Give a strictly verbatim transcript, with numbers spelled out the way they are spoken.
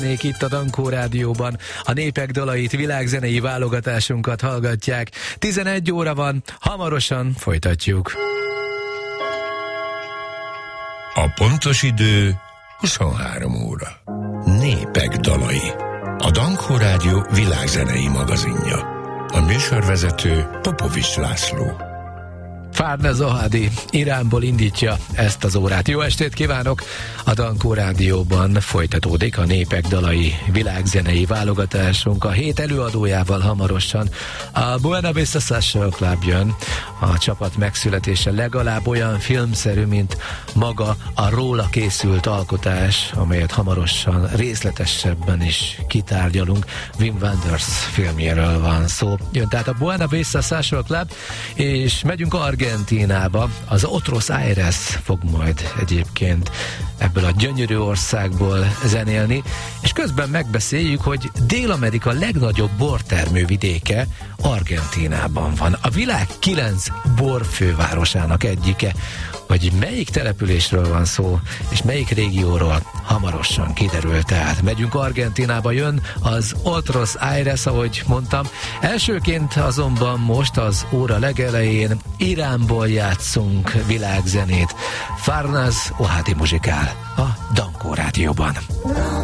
Itt a Dankó Rádióban a népek dalait, világzenei válogatásunkat hallgatják. tizenegy óra van, hamarosan folytatjuk. A pontos idő huszonhárom óra. Népek dalai. A Dankó Rádió világzenei magazinja. A műsorvezető Popovics László. Farnaz Ohadi Iránból indítja ezt az órát. Jó estét kívánok! A Dankó Rádióban folytatódik a népek dalai világzenei válogatásunk. A hét előadójával hamarosan a Buena Vista Social Club jön. A csapat megszületése legalább olyan filmszerű, mint maga a róla készült alkotás, amelyet hamarosan részletesebben is kitárgyalunk. Wim Wenders filmjéről van szó. Jön tehát a Buena Vista Social Club, és megyünk Argentínába. Az Otros Aires fog majd egyébként ebből a gyönyörű országból zenélni, és közben megbeszéljük, hogy Dél-Amerika legnagyobb bortermő vidéke Argentínában van. A világ kilenc borfővárosának egyike. Hogy melyik településről van szó, és melyik régióról, hamarosan kiderül. Tehát megyünk Argentínába, jön az Otros Aires, ahogy mondtam. Elsőként azonban most az óra legelején Iránból játszunk világzenét. Farnaz Ohadi muzsikál a Dankó Rádióban.